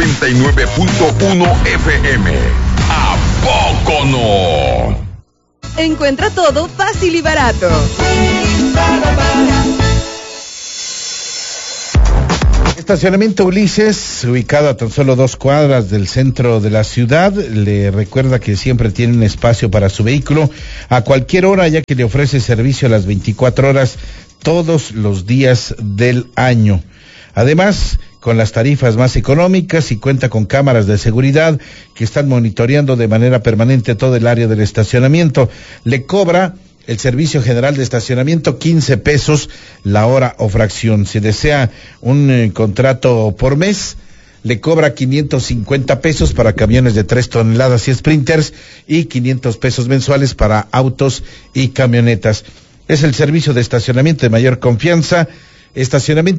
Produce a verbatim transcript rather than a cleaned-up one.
noventa y nueve punto uno F M. ¿A poco no? Encuentra todo fácil y barato. Estacionamiento Ulises, ubicado a tan solo dos cuadras del centro de la ciudad, le recuerda que siempre tiene un espacio para su vehículo a cualquier hora, ya que le ofrece servicio a las veinticuatro horas todos los días del año. Además, con las tarifas más económicas y cuenta con cámaras de seguridad que están monitoreando de manera permanente todo el área del estacionamiento. Le cobra el Servicio General de Estacionamiento quince pesos la hora o fracción. Si desea un eh, contrato por mes, le cobra quinientos cincuenta pesos para camiones de tres toneladas y sprinters y quinientos pesos mensuales para autos y camionetas. Es el servicio de estacionamiento de mayor confianza. Estacionamiento